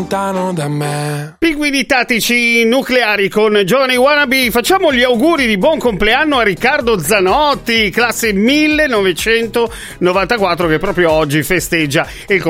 lontano da me. Pinguini tattici nucleari con Giovani Wannabe. Facciamo gli auguri di buon compleanno a Riccardo Zanotti, classe 1994, che proprio oggi festeggia il